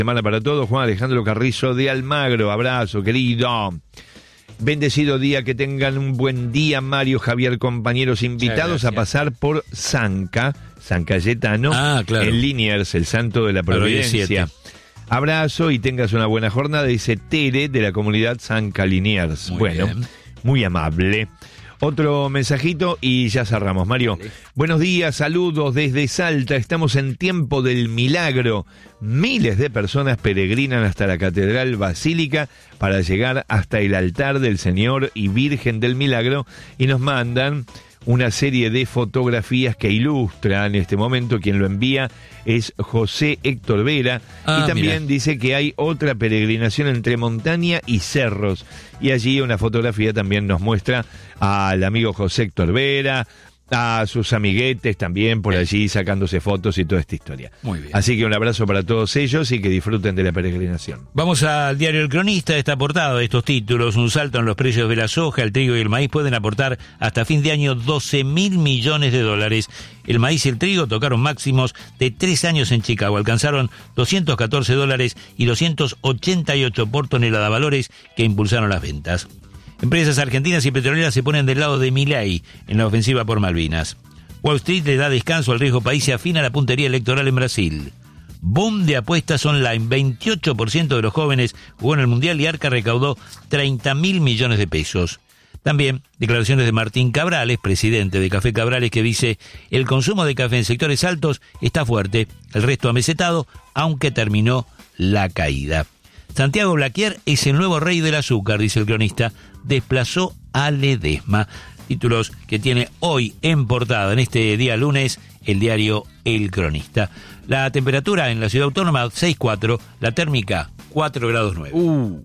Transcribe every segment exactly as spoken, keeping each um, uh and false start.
Semana para todos, Juan Alejandro Carrizo de Almagro, abrazo querido. Bendecido día, que tengan un buen día, Mario, Javier, compañeros invitados a pasar por Zanca, San Cayetano, ah, claro. en Liniers, el santo de la Providencia. Abrazo y tengas una buena jornada, dice Tere de la comunidad Zanca Liniers. Muy bueno, bien. Muy amable. Otro mensajito y ya cerramos, Mario. Sí. Buenos días, saludos desde Salta. Estamos en tiempo del milagro. Miles de personas peregrinan hasta la Catedral Basílica para llegar hasta el altar del Señor y Virgen del Milagro y nos mandan una serie de fotografías que ilustran este momento. Quien lo envía es José Héctor Vera. Ah, y también mira. Dice que hay otra peregrinación entre montaña y cerros. Y allí una fotografía también nos muestra al amigo José Héctor Vera, a sus amiguetes también por allí sacándose fotos y toda esta historia. Muy bien. Así que un abrazo para todos ellos y que disfruten de la peregrinación. Vamos al diario El Cronista. Está aportado de estos títulos: un salto en los precios de la soja, el trigo y el maíz pueden aportar hasta fin de año doce mil millones de dólares. El maíz y el trigo tocaron máximos de tres años en Chicago. Alcanzaron doscientos catorce dólares y doscientos ochenta y ocho por tonelada, valores que impulsaron las ventas. Empresas argentinas y petroleras se ponen del lado de Milei en la ofensiva por Malvinas. Wall Street le da descanso al riesgo país y afina la puntería electoral en Brasil. Boom de apuestas online. veintiocho por ciento de los jóvenes jugó en el Mundial y Arca recaudó treinta mil millones de pesos. También declaraciones de Martín Cabrales, presidente de Café Cabrales, que dice: el consumo de café en sectores altos está fuerte, el resto amesetado, aunque terminó la caída. Santiago Blaquier es el nuevo rey del azúcar, dice El Cronista, desplazó a Ledesma. Títulos que tiene hoy en portada, en este día lunes, el diario El Cronista. La temperatura en la ciudad autónoma seis cuatro, la térmica cuatro grados nueve. Uh.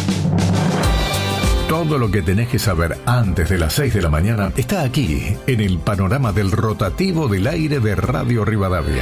Todo lo que tenés que saber antes de las seis de la mañana está aquí, en el panorama del rotativo del aire de Radio Rivadavia.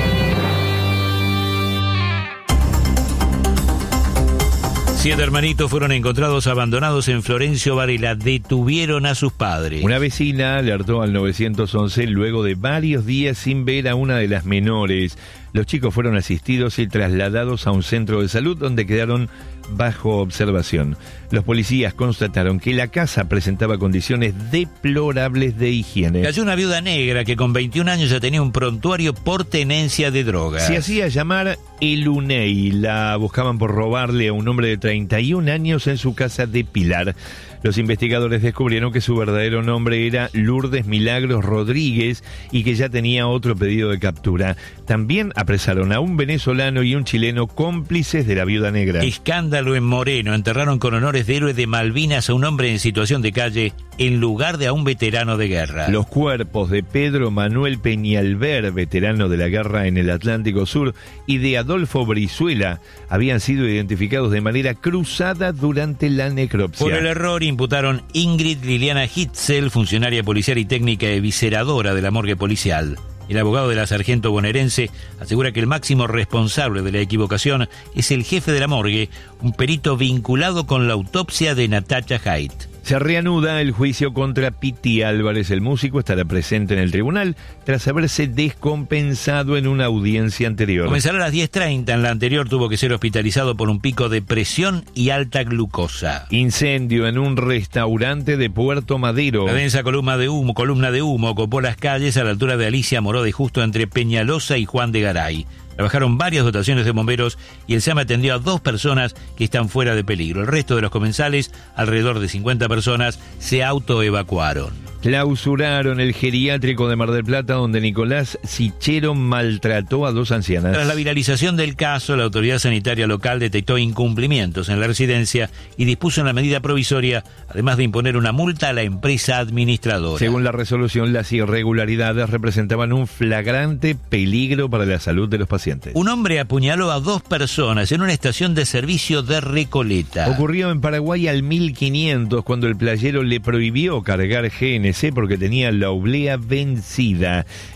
Siete hermanitos fueron encontrados abandonados en Florencio Varela. Detuvieron a sus padres. Una vecina alertó al nueve once luego de varios días sin ver a una de las menores. Los chicos fueron asistidos y trasladados a un centro de salud donde quedaron bajo observación. Los policías constataron que la casa presentaba condiciones deplorables de higiene. Cayó una viuda negra que con veintiún años ya tenía un prontuario por tenencia de drogas. Se hacía llamar El Unei. La buscaban por robarle a un hombre de treinta y un años en su casa de Pilar. Los investigadores descubrieron que su verdadero nombre era Lourdes Milagros Rodríguez y que ya tenía otro pedido de captura. También apresaron a un venezolano y un chileno cómplices de la viuda negra. Escándalo en Moreno. Enterraron con honores de héroe de Malvinas a un hombre en situación de calle en lugar de a un veterano de guerra. Los cuerpos de Pedro Manuel Peñalver, veterano de la guerra en el Atlántico Sur, y de Adolfo Brizuela habían sido identificados de manera cruzada durante la necropsia. Por el error imputaron Ingrid Liliana Hitzel, funcionaria policial y técnica evisceradora de la morgue policial. El abogado de la sargento bonaerense asegura que el máximo responsable de la equivocación es el jefe de la morgue, un perito vinculado con la autopsia de Natacha Haidt. Se reanuda el juicio contra Piti Álvarez. El músico estará presente en el tribunal tras haberse descompensado en una audiencia anterior. Comenzará a las diez treinta. En la anterior tuvo que ser hospitalizado por un pico de presión y alta glucosa. Incendio en un restaurante de Puerto Madero. La densa columna de humo, columna de humo ocupó las calles a la altura de Alicia Moró de Justo, entre Peñalosa y Juan de Garay. Trabajaron varias dotaciones de bomberos y el SEAM atendió a dos personas que están fuera de peligro. El resto de los comensales, alrededor de cincuenta personas, se autoevacuaron. Clausuraron el geriátrico de Mar del Plata, donde Nicolás Sichero maltrató a dos ancianas. Tras la viralización del caso, la autoridad sanitaria local detectó incumplimientos en la residencia y dispuso una medida provisoria, además de imponer una multa a la empresa administradora. Según la resolución, las irregularidades representaban un flagrante peligro para la salud de los pacientes. Un hombre apuñaló a dos personas en una estación de servicio de Recoleta. Ocurrió en Paraguay al mil quinientos, cuando el playero le prohibió cargar G N C porque tenía la oblea vencida.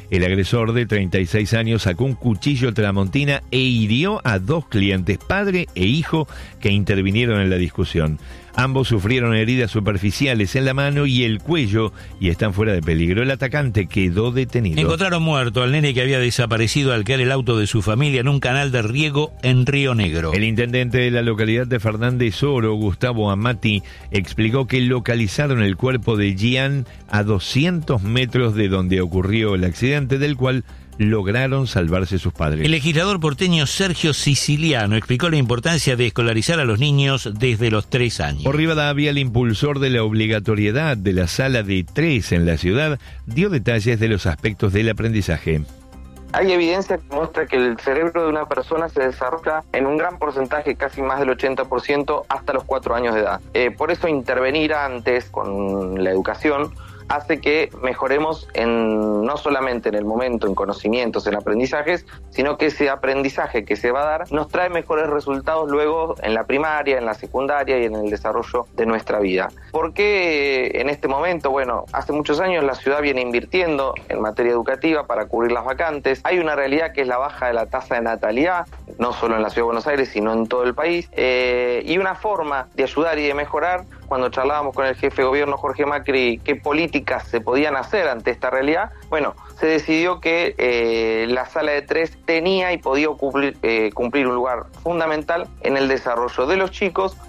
El agresor de treinta y seis años sacó un cuchillo tramontina e hirió a dos clientes, padre e hijo, que intervinieron en la discusión. Ambos sufrieron heridas superficiales en la mano y el cuello y están fuera de peligro. El atacante quedó detenido. Encontraron muerto al nene que había desaparecido al caer el auto de su familia en un canal de riego en Río Negro. El intendente de la localidad de Fernández Oro, Gustavo Amati, explicó que localizaron el cuerpo de Gian a doscientos metros de donde ocurrió el accidente, del cual lograron salvarse sus padres. El legislador porteño Sergio Siciliano explicó la importancia de escolarizar a los niños desde los tres años. Por Rivadavia, el impulsor de la obligatoriedad de la sala de tres en la ciudad dio detalles de los aspectos del aprendizaje. Hay evidencia que muestra que el cerebro de una persona se desarrolla en un gran porcentaje, casi más del ochenta por ciento, hasta los cuatro años de edad. Eh, por eso intervenir antes con la educación hace que mejoremos en, no solamente en el momento, en conocimientos, en aprendizajes, sino que ese aprendizaje que se va a dar nos trae mejores resultados luego en la primaria, en la secundaria y en el desarrollo de nuestra vida. ¿Por qué en este momento? Bueno, hace muchos años la ciudad viene invirtiendo en materia educativa para cubrir las vacantes. Hay una realidad que es la baja de la tasa de natalidad, no solo en la ciudad de Buenos Aires, sino en todo el país, eh, y una forma de ayudar y de mejorar. Cuando charlábamos con el jefe de gobierno Jorge Macri qué políticas se podían hacer ante esta realidad, bueno, se decidió que eh, la sala de tres tenía y podía cumplir, eh, cumplir un lugar fundamental en el desarrollo de los chicos.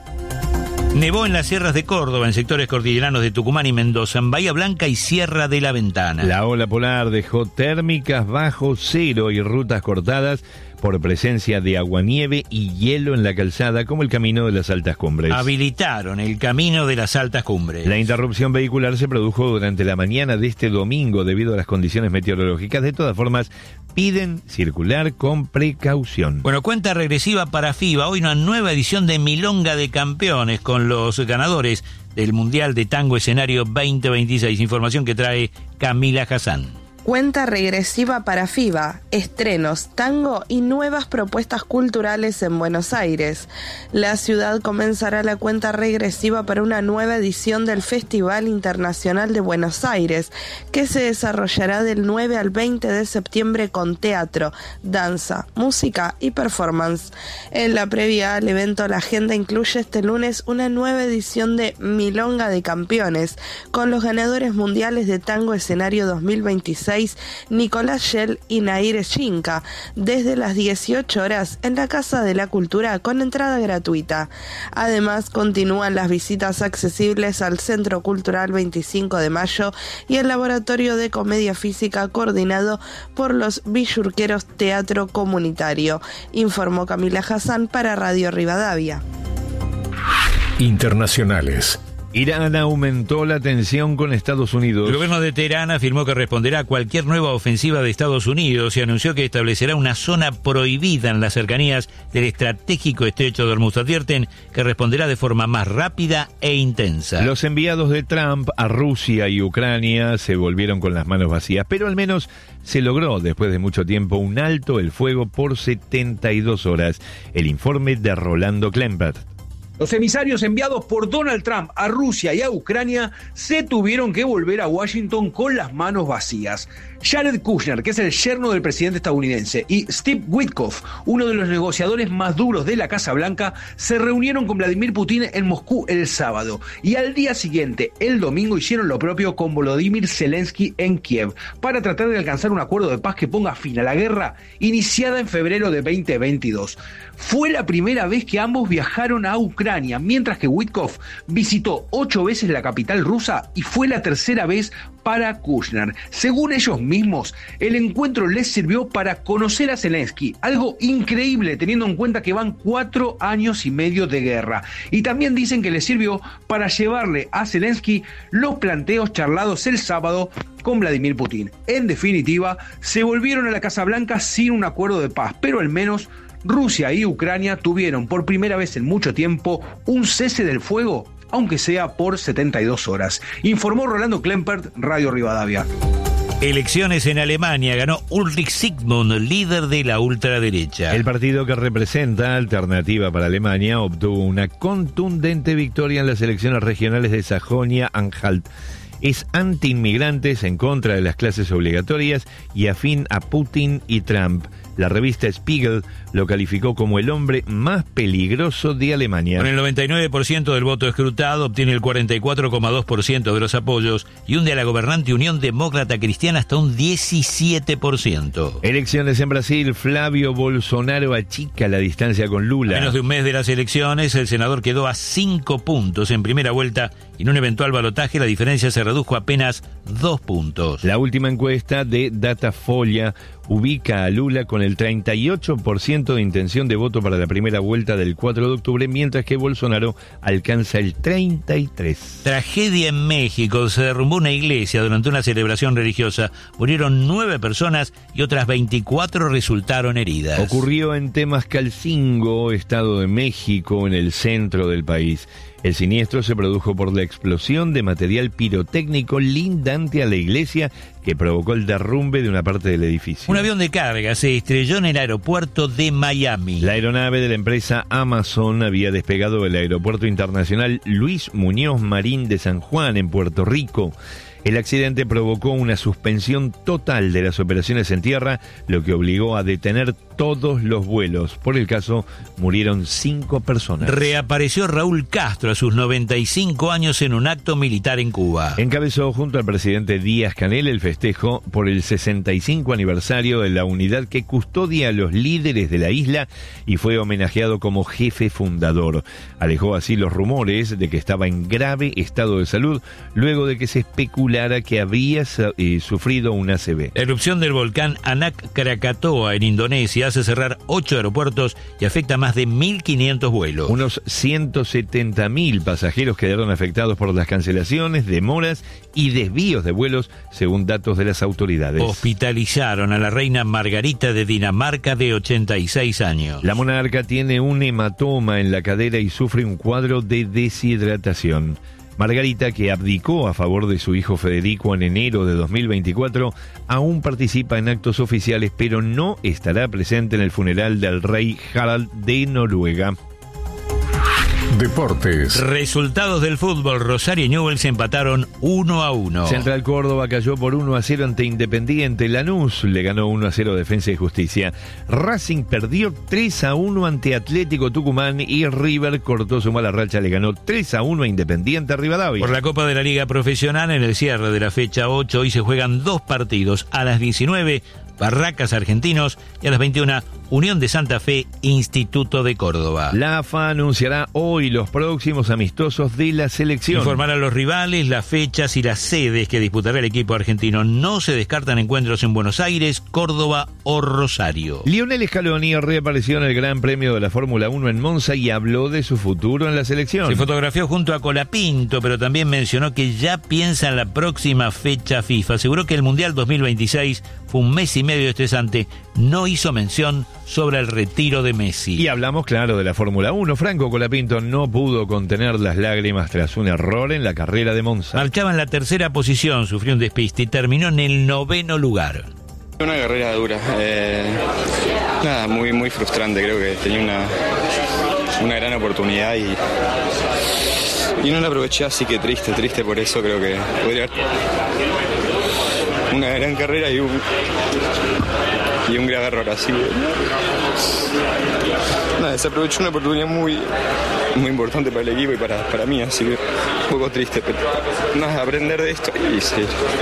Nevó en las sierras de Córdoba, en sectores cordilleranos de Tucumán y Mendoza, en Bahía Blanca y Sierra de la Ventana. La ola polar dejó térmicas bajo cero y rutas cortadas por presencia de aguanieve y hielo en la calzada, como el camino de las altas cumbres. Habilitaron el camino de las altas cumbres. La interrupción vehicular se produjo durante la mañana de este domingo debido a las condiciones meteorológicas. De todas formas, piden circular con precaución. Bueno, cuenta regresiva para FIBA. Hoy una nueva edición de Milonga de Campeones con los ganadores del Mundial de Tango Escenario veinte veintiséis. Información que trae Camila Hassan. Cuenta regresiva para FIBA, estrenos, tango y nuevas propuestas culturales en Buenos Aires. La ciudad comenzará la cuenta regresiva para una nueva edición del Festival Internacional de Buenos Aires, que se desarrollará del nueve al veinte de septiembre con teatro, danza, música y performance. En la previa al evento, la agenda incluye este lunes una nueva edición de Milonga de Campeones, con los ganadores mundiales de Tango Escenario dos mil veintiséis, Nicolás Shell y Nair Chinca, desde las dieciocho horas en la Casa de la Cultura con entrada gratuita. Además, continúan las visitas accesibles al Centro Cultural veinticinco de mayo y el Laboratorio de Comedia Física coordinado por los Villurqueros Teatro Comunitario, informó Camila Hassan para Radio Rivadavia. Internacionales. Irán aumentó la tensión con Estados Unidos. El gobierno de Teherán afirmó que responderá a cualquier nueva ofensiva de Estados Unidos y anunció que establecerá una zona prohibida en las cercanías del estratégico estrecho de Hormuz. Advierten que responderá de forma más rápida e intensa. Los enviados de Trump a Rusia y Ucrania se volvieron con las manos vacías, pero al menos se logró después de mucho tiempo un alto el fuego por setenta y dos horas. El informe de Rolando Klempert. Los emisarios enviados por Donald Trump a Rusia y a Ucrania se tuvieron que volver a Washington con las manos vacías. Jared Kushner, que es el yerno del presidente estadounidense, y Steve Witkoff, uno de los negociadores más duros de la Casa Blanca, se reunieron con Vladimir Putin en Moscú el sábado. Y al día siguiente, el domingo, hicieron lo propio con Volodymyr Zelensky en Kiev, para tratar de alcanzar un acuerdo de paz que ponga fin a la guerra iniciada en febrero de veinte veintidós. Fue la primera vez que ambos viajaron a Ucrania, mientras que Witkoff visitó ocho veces la capital rusa y fue la tercera vez para Kushner. Según ellos mismos, el encuentro les sirvió para conocer a Zelensky, algo increíble teniendo en cuenta que van cuatro años y medio de guerra. Y también dicen que les sirvió para llevarle a Zelensky los planteos charlados el sábado con Vladimir Putin. En definitiva, se volvieron a la Casa Blanca sin un acuerdo de paz, pero al menos Rusia y Ucrania tuvieron por primera vez en mucho tiempo un cese del fuego, aunque sea por setenta y dos horas. Informó Rolando Klempert, Radio Rivadavia. Elecciones en Alemania. Ganó Ulrich Sigmund, líder de la ultraderecha. El partido que representa Alternativa para Alemania obtuvo una contundente victoria en las elecciones regionales de Sajonia-Anhalt. Es anti-inmigrantes, en contra de las clases obligatorias y afín a Putin y Trump. La revista Spiegel lo calificó como el hombre más peligroso de Alemania. Con el noventa y nueve por ciento del voto escrutado, obtiene el cuarenta y cuatro coma dos por ciento de los apoyos y hunde a la gobernante Unión Demócrata Cristiana hasta un diecisiete por ciento. Elecciones en Brasil. Flavio Bolsonaro achica la distancia con Lula. A menos de un mes de las elecciones, el senador quedó a cinco puntos en primera vuelta y en un eventual balotaje la diferencia se redujo a apenas dos puntos. La última encuesta de Datafolia ubica a Lula con el treinta y ocho por ciento de intención de voto para la primera vuelta del cuatro de octubre, mientras que Bolsonaro alcanza el treinta y tres por ciento. Tragedia en México. Se derrumbó una iglesia durante una celebración religiosa. Murieron nueve personas y otras veinticuatro resultaron heridas. Ocurrió en Temascalcingo, Estado de México, en el centro del país. El siniestro se produjo por la explosión de material pirotécnico lindante a la iglesia que provocó el derrumbe de una parte del edificio. Un avión de carga se estrelló en el aeropuerto de Miami. La aeronave de la empresa Amazon había despegado del aeropuerto internacional Luis Muñoz Marín de San Juan, en Puerto Rico. El accidente provocó una suspensión total de las operaciones en tierra, lo que obligó a detener todos los vuelos. Por el caso, murieron cinco personas. Reapareció Raúl Castro a sus noventa y cinco años en un acto militar en Cuba. Encabezó junto al presidente Díaz-Canel el festejo por el sesenta y cinco aniversario de la unidad que custodia a los líderes de la isla y fue homenajeado como jefe fundador. Alejó así los rumores de que estaba en grave estado de salud luego de que se especulara que había eh, sufrido un A C V. La erupción del volcán Anak Krakatoa en Indonesia hace cerrar ocho aeropuertos y afecta a más de mil quinientos vuelos. Unos ciento setenta mil pasajeros quedaron afectados por las cancelaciones, demoras y desvíos de vuelos, según datos de las autoridades. Hospitalizaron a la reina Margarita de Dinamarca, de ochenta y seis años. La monarca tiene un hematoma en la cadera y sufre un cuadro de deshidratación. Margarita, que abdicó a favor de su hijo Federico en enero de dos mil veinticuatro, aún participa en actos oficiales, pero no estará presente en el funeral del rey Harald de Noruega. Deportes. Resultados del fútbol. Rosario y Newell's empataron uno a uno. Central Córdoba cayó por uno a cero ante Independiente. Lanús le ganó uno a cero a Defensa y Justicia. Racing perdió tres a uno ante Atlético Tucumán y River cortó su mala racha, le ganó tres a uno a Independiente Rivadavia. Por la Copa de la Liga Profesional, en el cierre de la fecha ocho, hoy se juegan dos partidos. A las diecinueve, Barracas Argentinos, y a las veintiuna, Unión de Santa Fe, Instituto de Córdoba. La A F A anunciará hoy los próximos amistosos de la selección. Informará a los rivales, las fechas y las sedes que disputará el equipo argentino. No se descartan encuentros en Buenos Aires, Córdoba o Rosario. Lionel Scaloni reapareció en el Gran Premio de la Fórmula uno en Monza y habló de su futuro en la selección. Se fotografió junto a Colapinto, pero también mencionó que ya piensa en la próxima fecha FIFA. Aseguró que el Mundial dos mil veintiséis fue un mes y medio estresante. No hizo mención sobre el retiro de Messi. Y hablamos, claro, de la Fórmula uno. Franco Colapinto no pudo contener las lágrimas tras un error en la carrera de Monza. Marchaba en la tercera posición, sufrió un despiste y terminó en el noveno lugar. Una carrera dura, eh, nada, muy muy frustrante. Creo que tenía una, una gran oportunidad y, y no la aproveché, así que triste, triste por eso. Creo que podría haber una gran carrera y un, y un grave error, así que nada, desaprovechó una oportunidad muy, muy importante para el equipo y para, para mí, así que un poco triste, pero nada, aprender de esto y seguir.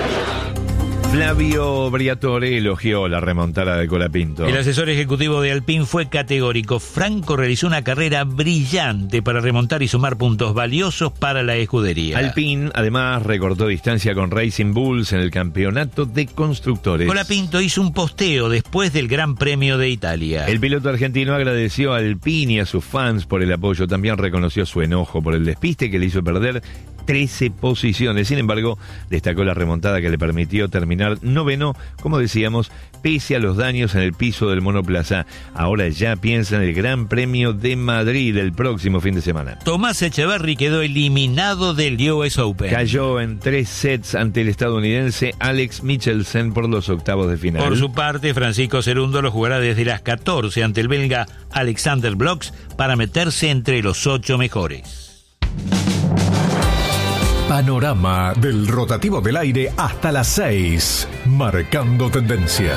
Flavio Briatore elogió la remontada de Colapinto. El asesor ejecutivo de Alpine fue categórico. Franco realizó una carrera brillante para remontar y sumar puntos valiosos para la escudería. Alpine además recortó distancia con Racing Bulls en el campeonato de constructores. Colapinto hizo un posteo después del Gran Premio de Italia. El piloto argentino agradeció a Alpine y a sus fans por el apoyo. También reconoció su enojo por el despiste que le hizo perder trece posiciones. Sin embargo, destacó la remontada que le permitió terminar noveno, como decíamos, pese a los daños en el piso del monoplaza. Ahora ya piensa en el Gran Premio de Madrid el próximo fin de semana. Tomás Echeverry quedó eliminado del U S Open. Cayó en tres sets ante el estadounidense Alex Michelsen por los octavos de final. Por su parte, Francisco Cerundo lo jugará desde las catorce ante el belga Alexander Bloch para meterse entre los ocho mejores. Panorama del rotativo del aire hasta las seis, marcando tendencia.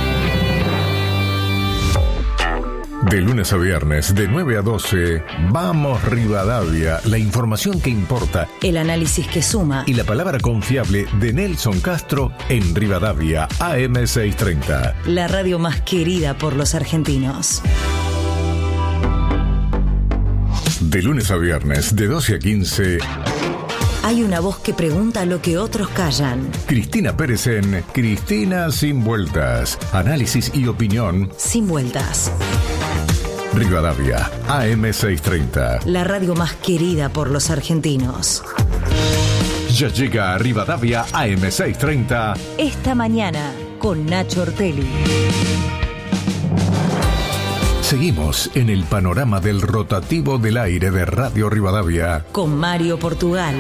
De lunes a viernes, de nueve a doce, Vamos Rivadavia, la información que importa, el análisis que suma y la palabra confiable de Nelson Castro en Rivadavia A M seiscientos treinta. La radio más querida por los argentinos. De lunes a viernes, de doce a quince... Hay una voz que pregunta lo que otros callan. Cristina Pérez en Cristina Sin Vueltas. Análisis y opinión sin vueltas. Rivadavia, A M seiscientos treinta. La radio más querida por los argentinos. Ya llega a Rivadavia A M seiscientos treinta. Esta mañana con Nacho Ortelli. Seguimos en el panorama del rotativo del aire de Radio Rivadavia. Con Mario Portugal.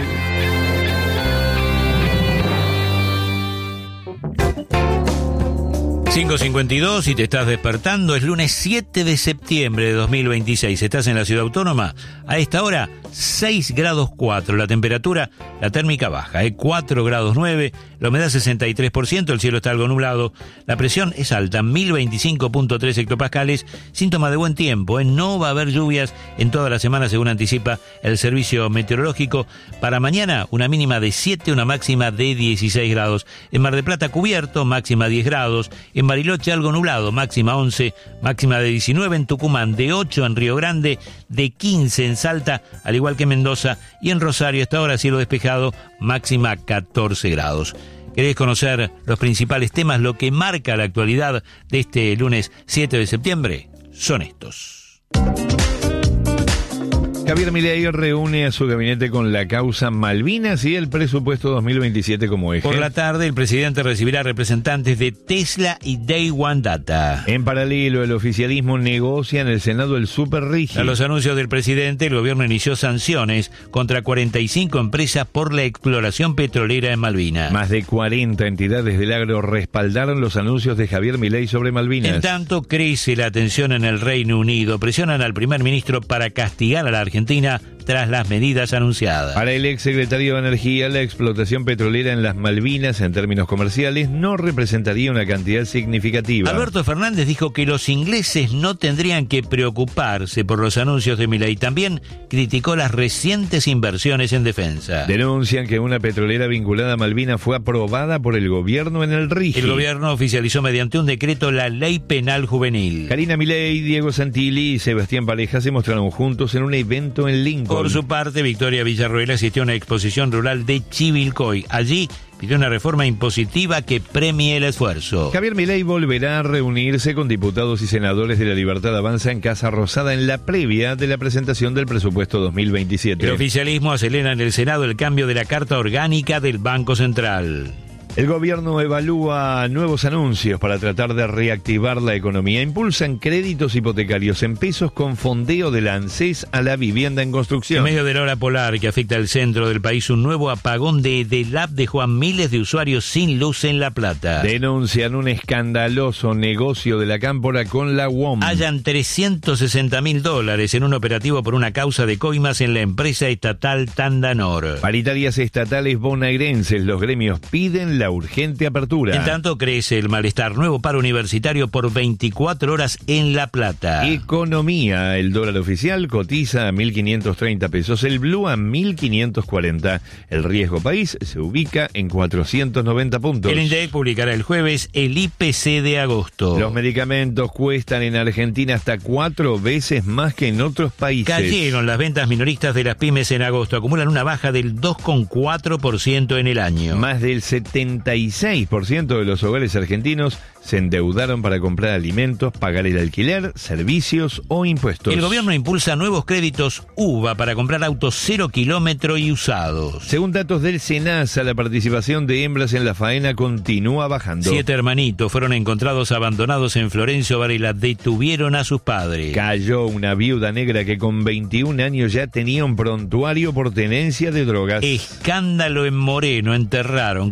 cinco cincuenta y dos y te estás despertando. Es lunes siete de septiembre de dos mil veintiséis. Estás en la Ciudad Autónoma. A esta hora, seis grados cuatro. La temperatura, la térmica baja, ¿eh? cuatro grados nueve. La humedad sesenta y tres por ciento. El cielo está algo nublado. La presión es alta, mil veinticinco punto tres hectopascales. Síntoma de buen tiempo, ¿eh? No va a haber lluvias en toda la semana, según anticipa el servicio meteorológico. Para mañana, una mínima de siete, una máxima de dieciséis grados. En Mar del Plata, cubierto, máxima diez grados. En Bariloche algo nublado, máxima once, máxima de diecinueve en Tucumán, de ocho en Río Grande, de quince en Salta, al igual que en Mendoza, y en Rosario hasta ahora cielo despejado, máxima catorce grados. ¿Querés conocer los principales temas, lo que marca la actualidad de este lunes siete de septiembre? Son estos. Javier Milei reúne a su gabinete con la causa Malvinas y el presupuesto dos mil veintisiete como eje. Por la tarde, el presidente recibirá representantes de Tesla y Day One Data. En paralelo, el oficialismo negocia en el Senado el Super Rigi. A los anuncios del presidente, el gobierno inició sanciones contra cuarenta y cinco empresas por la exploración petrolera en Malvinas. Más de cuarenta entidades del agro respaldaron los anuncios de Javier Milei sobre Malvinas. En tanto, crece la tensión en el Reino Unido. Presionan al primer ministro para castigar a la Argentina Argentina tras las medidas anunciadas. Para el exsecretario de Energía, la explotación petrolera en las Malvinas, en términos comerciales, no representaría una cantidad significativa. Alberto Fernández dijo que los ingleses no tendrían que preocuparse por los anuncios de Milei. También criticó las recientes inversiones en defensa. Denuncian que una petrolera vinculada a Malvinas fue aprobada por el gobierno en el Rigi. El gobierno oficializó mediante un decreto la ley penal juvenil. Karina Milei, Diego Santilli y Sebastián Pareja se mostraron juntos en un evento en Lincoln. Por su parte, Victoria Villarroel asistió a una exposición rural de Chivilcoy. Allí pidió una reforma impositiva que premie el esfuerzo. Javier Milei volverá a reunirse con diputados y senadores de la Libertad Avanza en Casa Rosada en la previa de la presentación del presupuesto dos mil veintisiete. El oficialismo acelera en el Senado el cambio de la Carta Orgánica del Banco Central. El gobierno evalúa nuevos anuncios para tratar de reactivar la economía. Impulsan créditos hipotecarios en pesos con fondeo del ANSES a la vivienda en construcción. En medio de la hora polar que afecta al centro del país, un nuevo apagón de EDELAP dejó a miles de usuarios sin luz en La Plata. Denuncian un escandaloso negocio de la cámpora con la U O M. Hallan trescientos sesenta mil dólares en un operativo por una causa de coimas en la empresa estatal Tandanor. Paritarias estatales bonaerenses, los gremios piden la urgente apertura. En tanto, crece el malestar. Nuevo paro universitario por veinticuatro horas en La Plata. Economía. El dólar oficial cotiza a mil quinientos treinta pesos, el blue a mil quinientos cuarenta. El riesgo país se ubica en cuatrocientos noventa puntos. El INDEC publicará el jueves el I P C de agosto. Los medicamentos cuestan en Argentina hasta cuatro veces más que en otros países. Cayeron las ventas minoristas de las pymes en agosto. Acumulan una baja del dos coma cuatro por ciento en el año. Más del setenta y seis por ciento de los hogares argentinos se endeudaron para comprar alimentos, pagar el alquiler, servicios o impuestos. El gobierno impulsa nuevos créditos U V A para comprar autos cero kilómetro y usados. Según datos del SENASA, la participación de hembras en la faena continúa bajando. Siete hermanitos fueron encontrados abandonados en Florencio Varela. Detuvieron a sus padres. Cayó una viuda negra que con veintiún años ya tenía un prontuario por tenencia de drogas. Escándalo en Moreno. Enterraron con honores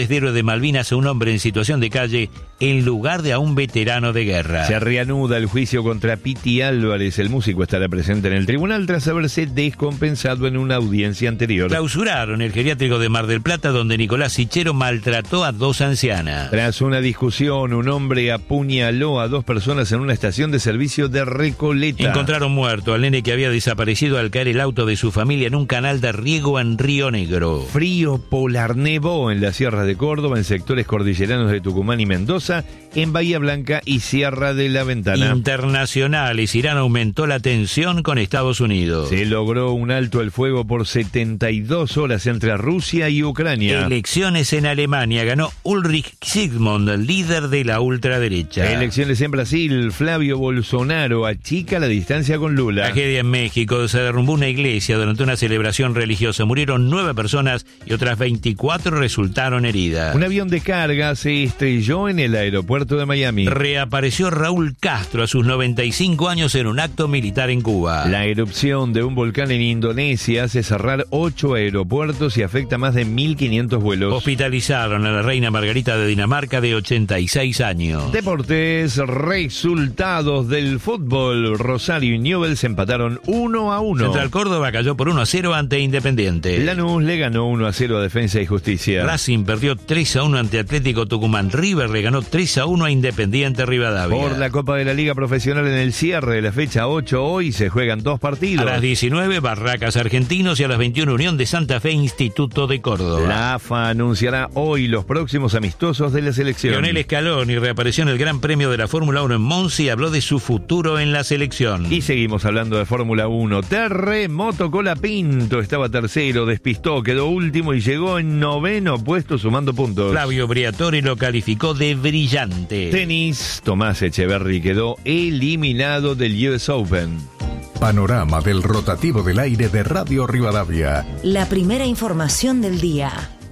vez de héroe de Malvinas a un hombre en situación de calle en lugar de a un veterano de guerra. Se reanuda el juicio contra Piti Álvarez. El músico estará presente en el tribunal tras haberse descompensado en una audiencia anterior. Clausuraron el geriátrico de Mar del Plata, donde Nicolás Sichero maltrató a dos ancianas. Tras una discusión, un hombre apuñaló a dos personas en una estación de servicio de Recoleta. Encontraron muerto al nene que había desaparecido al caer el auto de su familia en un canal de riego en Río Negro. Frío polar, nevó en las sierras de Córdoba, en sectores cordilleranos de Tucumán y Mendoza, en Bahía Blanca y Sierra de la Ventana. Internacionales, Irán aumentó la tensión con Estados Unidos. Se logró un alto el fuego por setenta y dos horas entre Rusia y Ucrania. Elecciones en Alemania, ganó Ulrich Zygmunt, líder de la ultraderecha. Elecciones en Brasil, Flavio Bolsonaro achica la distancia con Lula. Tragedia en México, se derrumbó una iglesia durante una celebración religiosa, murieron nueve personas y otras veinticuatro resultaron heridas. Un avión de carga se estrelló en el aeropuerto de Miami. Reapareció Raúl Castro a sus noventa y cinco años en un acto militar en Cuba. La erupción de un volcán en Indonesia hace cerrar ocho aeropuertos y afecta más de mil quinientos vuelos. Hospitalizaron a la reina Margarita de Dinamarca de ochenta y seis años. Deportes, resultados del fútbol. Rosario y Newell's empataron uno a uno. Central Córdoba cayó por uno a cero ante Independiente. Lanús le ganó uno a cero a Defensa y Justicia. Racing perdió tres a uno ante Atlético Tucumán. River le ganó tres a uno a Independiente Rivadavia. Por la Copa de la Liga Profesional, en el cierre de la fecha ocho, hoy se juegan dos partidos. A las diecinueve, Barracas Argentinos, y a las veintiuno, Unión de Santa Fe, Instituto de Córdoba. La A F A anunciará hoy los próximos amistosos de la selección. Lionel Scaloni reapareció en el Gran Premio de la Fórmula uno en Monza y habló de su futuro en la selección. Y seguimos hablando de Fórmula uno. Terremoto Colapinto estaba tercero, despistó, quedó último y llegó en noveno puesto sumando puntos. Flavio Briatore lo calificó de brillante. Tenis, Tomás Echeverry quedó eliminado del U S Open. Panorama del rotativo del aire de Radio Rivadavia. La primera información del día.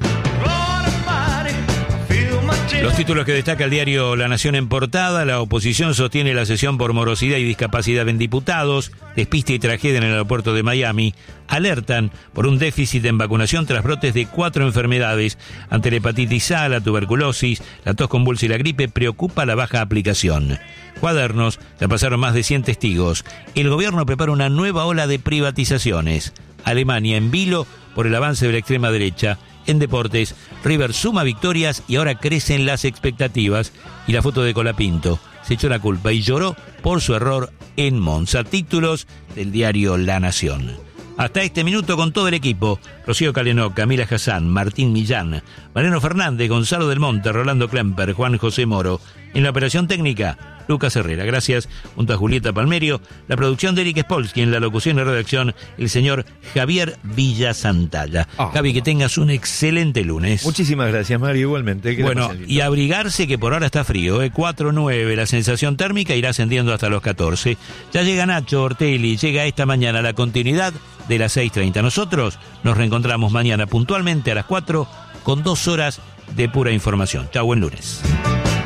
Los títulos que destaca el diario La Nación en portada: la oposición sostiene la sesión por morosidad y discapacidad en diputados, despiste y tragedia en el aeropuerto de Miami, alertan por un déficit en vacunación tras brotes de cuatro enfermedades. Ante la hepatitis A, la tuberculosis, la tos convulsa y la gripe, preocupa la baja aplicación. Cuadernos, ya pasaron más de cien testigos. El gobierno prepara una nueva ola de privatizaciones. Alemania en vilo por el avance de la extrema derecha. En deportes, River suma victorias y ahora crecen las expectativas. Y la foto de Colapinto, se echó la culpa y lloró por su error en Monza. Títulos del diario La Nación. Hasta este minuto con todo el equipo: Rocío Calenó, Camila Hassan, Martín Millán, Mariano Fernández, Gonzalo del Monte, Rolando Klemper, Juan José Moro. En la operación técnica, Lucas Herrera. Gracias junto a Julieta Palmerio. La producción de Eric Spolsky. En la locución y redacción, el señor Javier Villasantalla. Oh. Javi, que tengas un excelente lunes. Muchísimas gracias, Mario, igualmente. Bueno, y abrigarse, que por ahora está frío, ¿eh? cuatro nueve, la sensación térmica irá ascendiendo hasta los catorce. Ya llega Nacho Ortelli, llega esta mañana la continuidad de las seis treinta. Nosotros nos reencontramos mañana puntualmente a las cuatro con dos horas de pura información. Chau, buen lunes.